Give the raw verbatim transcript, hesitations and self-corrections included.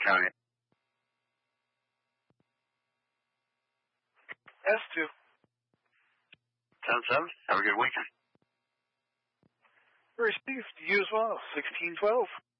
County. S two. ten seven. Have a good weekend. Received. You as well. sixteen twelve.